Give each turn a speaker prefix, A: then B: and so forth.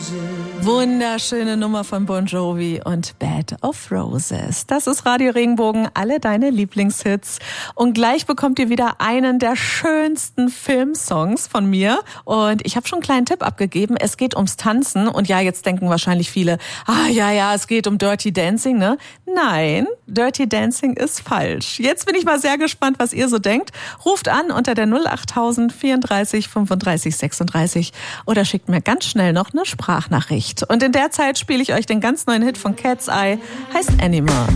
A: Wunderschöne Nummer von Bon Jovi und Bed of Roses. Das ist Radio Regenbogen, alle deine Lieblingshits. Und gleich bekommt ihr wieder einen der schönsten Filmsongs von mir. Und ich habe schon einen kleinen Tipp abgegeben. Es geht ums Tanzen. Und ja, jetzt denken wahrscheinlich viele, es geht um Dirty Dancing, ne? Nein, Dirty Dancing ist falsch. Jetzt bin ich mal sehr gespannt, was ihr so denkt. Ruft an unter der 08000 34 35 36 oder schickt mir ganz schnell noch eine Sprachnachricht. Und in der Zeit spiele ich euch den ganz neuen Hit von Cat's Eye, heißt Animal.